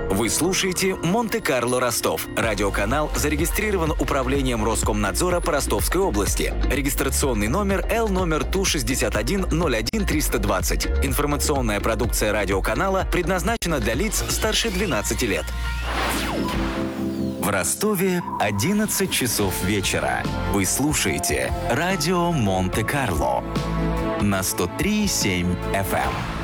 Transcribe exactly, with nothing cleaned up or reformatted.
Вы слушаете «Монте-Карло Ростов». Радиоканал зарегистрирован Управлением Роскомнадзора по Ростовской области. Регистрационный номер Л номер Ту шестьдесят один ноль один триста двадцать. Информационная продукция радиоканала предназначена для лиц старше двенадцати лет. В Ростове одиннадцать часов вечера. Вы слушаете радио Монте-Карло на сто три и семь эф эм.